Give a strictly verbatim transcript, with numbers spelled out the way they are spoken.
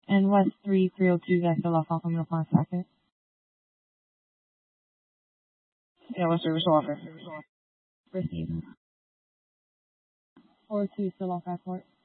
And West three three oh two, guys, still off, welcome upon second. Yeah, West service offer. Receive. four two, still off, back port.